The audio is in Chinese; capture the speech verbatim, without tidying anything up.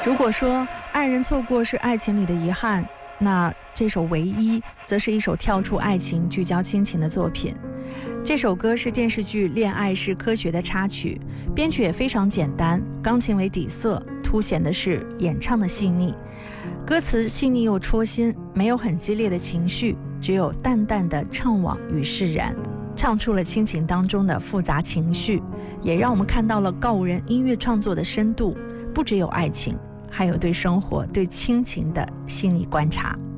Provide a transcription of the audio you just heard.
如果说爱人错过是爱情里的遗憾，那这首《唯一》则是一首跳出爱情聚焦亲情的作品。这首歌是电视剧《恋爱是科学》的插曲，编曲也非常简单，钢琴为底色，凸显的是演唱的细腻。歌词细腻又戳心，没有很激烈的情绪，只有淡淡的怅惘与释然，唱出了亲情当中的复杂情绪，也让我们看到了告五人音乐创作的深度，不只有爱情，还有对生活对亲情的细腻观察。